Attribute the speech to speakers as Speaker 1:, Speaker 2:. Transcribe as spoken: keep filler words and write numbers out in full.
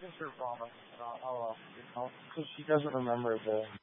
Speaker 1: It's her father. Uh, I'll, uh, because she doesn't remember the